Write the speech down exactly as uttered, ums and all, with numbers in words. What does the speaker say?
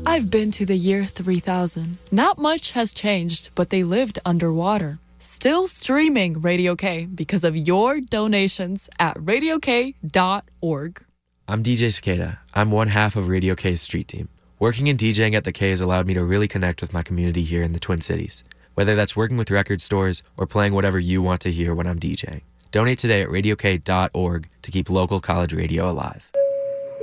I've been to the year three thousand. Not much has changed, but they lived underwater. Still streaming Radio K because of your donations at radio k dot org. I'm D J Cicada. I'm one half of Radio K's street team. Working and DJing at the K has allowed me to really connect with my community here in the Twin Cities, whether that's working with record stores or playing whatever you want to hear when I'm DJing. Donate today at radio k dot org to keep local college radio alive.